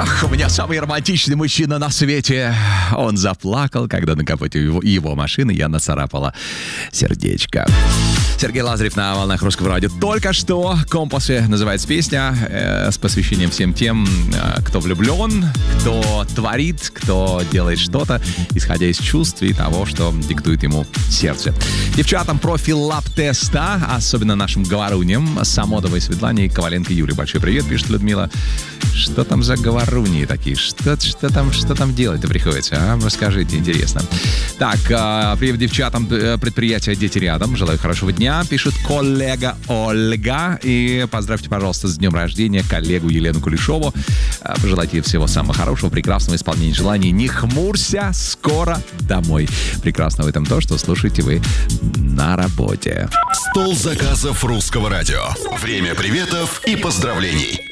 Ах, у меня самый романтичный мужчина на свете. Он заплакал, когда на капоте его машины я нацарапала сердечко. Сергей Лазарев на волнах Русского радио. Только что «Компасы» называется песня с посвящением всем тем, кто влюблен, кто творит, кто делает что-то, исходя из чувств и того, что диктует ему сердце. Девчатам профиль лап-теста, особенно нашим говоруням, Самодовой Светлане и Коваленко Юрий. Большой привет, пишет Людмила. Что там за говоруньи такие? Что там делать-то приходится? А? Расскажите, интересно. Так, привет девчатам предприятия «Дети рядом». Желаю хорошего дня, пишет коллега Ольга. И поздравьте, пожалуйста, с днем рождения коллегу Елену Кулешову. Пожелайте ей всего самого хорошего, прекрасного исполнения желаний. Не хмурься, скоро домой. Прекрасно в этом то, что слушаете вы на работе. Стол заказов Русского радио. Время приветов и поздравлений.